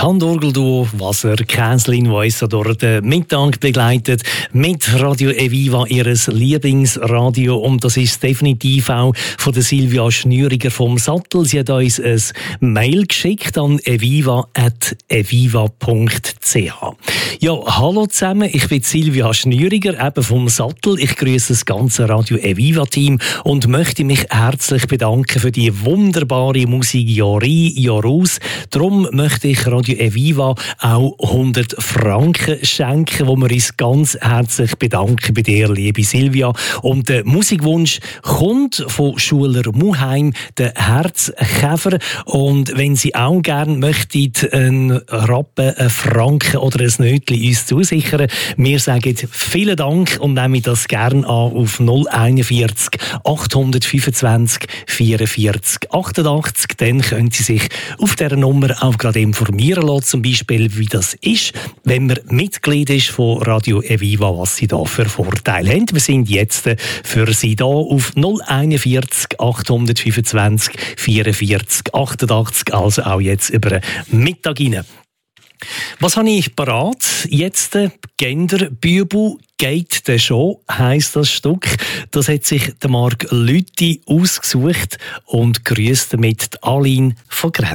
Das Handorgelduo Wasser Käslin, das uns durch den Mittag begleitet, mit Radio Eviva, ihres Lieblingsradio. Und das ist definitiv auch von der Silvia Schnüriger vom Sattel. Sie hat uns ein Mail geschickt an eviva@eviva.ch. Ja, hallo zusammen, ich bin Silvia Schnüriger, eben vom Sattel. Ich grüße das ganze Radio Eviva-Team und möchte mich herzlich bedanken für die wunderbare Musik Jahr rein, Jahr aus. Darum möchte ich Radio Eviva auch 100 Franken schenken, wo wir uns ganz herzlich bedanken bei dir, liebe Silvia. Und der Musikwunsch kommt von Schuler Muheim, der Herzkäfer. Und wenn Sie auch gerne möchten, einen Rappen, einen Franken oder ein Nötchen uns zusichern, wir sagen vielen Dank und nehmen das gerne an auf 041 825 44 88. Dann können Sie sich auf dieser Nummer auch gerade informieren lassen, zum Beispiel, wie das ist, wenn man Mitglied ist von Radio Eviva, was Sie da für Vorteile haben. Wir sind jetzt für Sie da auf 041 825 44 88, also auch jetzt über den Mittag rein. Was habe ich parat? Jetzt Genderbübel geht der schon, heisst das Stück. Das hat sich der Marc Lüthi ausgesucht und grüßt damit Aline von Grenz.